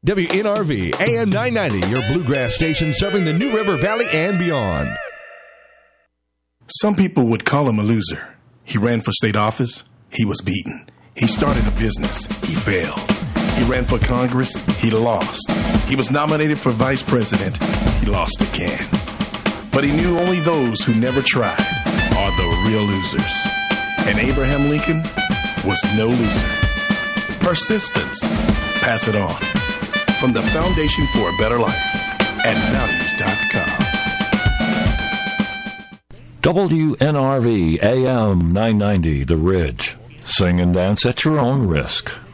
WNRV AM 990, your bluegrass station serving the New River Valley and beyond. Some people would call him a loser. He ran for state office. He was beaten. He started a business. He failed. He ran for Congress. He lost. He was nominated for vice president. He lost again. But he knew only those who never tried are the real losers. And Abraham Lincoln was no loser. Persistence. Pass it on. From the Foundation for a Better Life at values.com. WNRV AM 990, The Ridge. Sing and dance at your own risk.